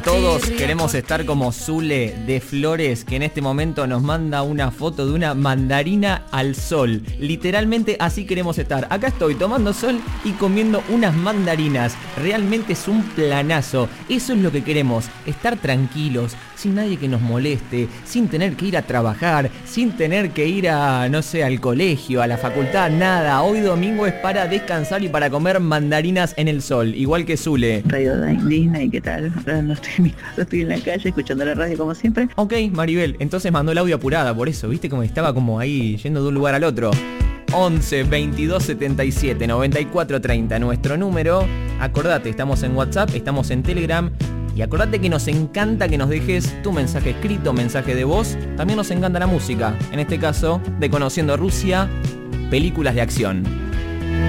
Todos queremos estar como Zule de Flores, que en este momento nos manda una foto de una mandarina al sol. Literalmente así queremos estar. Acá estoy tomando sol y comiendo unas mandarinas. Realmente es un planazo. Eso es lo que queremos, estar tranquilos, sin nadie que nos moleste, sin tener que ir a trabajar, sin tener que ir a, no sé, al colegio, a la facultad, nada. Hoy domingo es para descansar y para comer mandarinas en el sol, igual que Zule. Radio Disney, ¿qué tal? Ahora no estoy en mi casa, estoy en la calle escuchando la radio como siempre. Ok, Maribel, entonces mandó el audio apurada, por eso, ¿viste? Como estaba como ahí yendo de un lugar al otro. 11 22 77 94 30, nuestro número. Acordate, estamos en WhatsApp, estamos en Telegram. Y acordate que nos encanta que nos dejes tu mensaje escrito, mensaje de voz. También nos encanta la música. En este caso, de Conociendo Rusia, películas de acción.